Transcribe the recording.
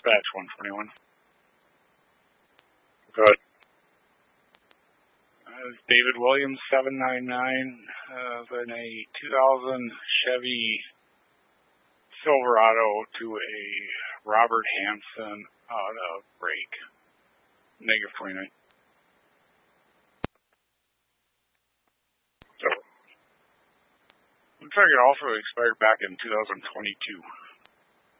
Dispatch 121. Good. David Williams, 799, in a 2000 Chevy Silverado to a Robert Hanson out of Brake. Negative 29. So, looks like it also expired back in 2022.